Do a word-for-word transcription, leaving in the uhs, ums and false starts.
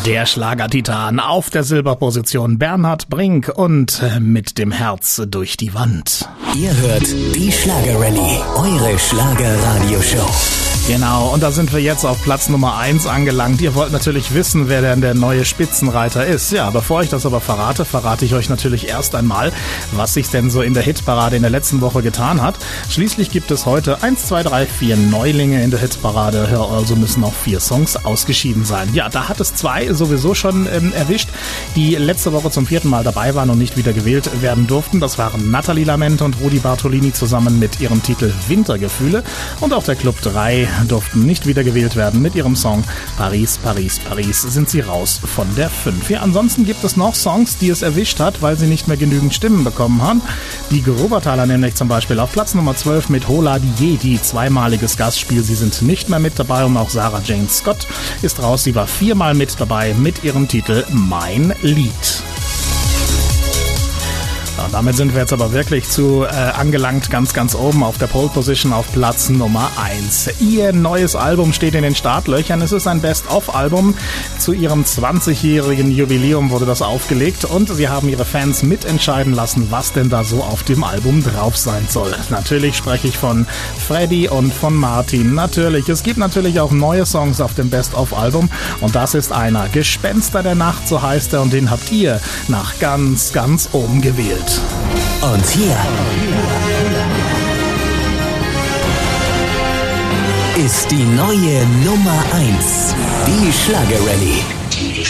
Der Schlagertitan auf der Silberposition Bernhard Brink und mit dem Herz durch die Wand. Ihr hört die Schlager-Rallye, eure Schlager-Radio-Show. Genau, und da sind wir jetzt auf Platz Nummer eins angelangt. Ihr wollt natürlich wissen, wer denn der neue Spitzenreiter ist. Ja, bevor ich das aber verrate, verrate ich euch natürlich erst einmal, was sich denn so in der Hitparade in der letzten Woche getan hat. Schließlich gibt es heute eins, zwei, drei, vier Neulinge in der Hitparade. Ja, also müssen auch vier Songs ausgeschieden sein. Ja, da hat es zwei sowieso schon ähm, erwischt, die letzte Woche zum vierten Mal dabei waren und nicht wieder gewählt werden durften. Das waren Nathalie Lament und Rudi Bartolini zusammen mit ihrem Titel Wintergefühle. Und auch der Club drei durften nicht wieder gewählt werden. Mit ihrem Song Paris, Paris, Paris sind sie raus von der fünf. Ja, ansonsten gibt es noch Songs, die es erwischt hat, weil sie nicht mehr genügend Stimmen bekommen haben. Die Grubertaler nämlich zum Beispiel auf Platz Nummer zwölf mit Hola die Jedi, zweimaliges Gastspiel. Sie sind nicht mehr mit dabei und auch Sarah Jane Scott ist raus. Sie war viermal mit dabei mit ihrem Titel Mein Lied. Und damit sind wir jetzt aber wirklich zu äh, angelangt, ganz, ganz oben auf der Pole Position auf Platz Nummer eins. Ihr neues Album steht in den Startlöchern. Es ist ein Best-of-Album. Zu ihrem zwanzigjährigen Jubiläum wurde das aufgelegt und sie haben ihre Fans mitentscheiden lassen, was denn da so auf dem Album drauf sein soll. Natürlich spreche ich von Freddy und von Martin. Natürlich, es gibt natürlich auch neue Songs auf dem Best-of-Album und das ist einer. Gespenster der Nacht, so heißt er, und den habt ihr nach ganz, ganz oben gewählt. Und hier ist die neue Nummer eins, die Schlager-Rallye.